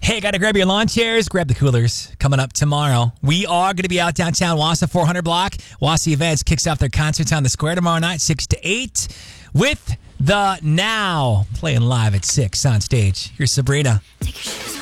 Hey, got to grab your lawn chairs, grab the coolers. Coming up tomorrow, we are going to be out downtown Wausau 400 block. Wausau Events kicks off their concerts on the square tomorrow night, 6 to 8, with The Now playing live at 6 on stage. Here's Sabrina. Take your shoes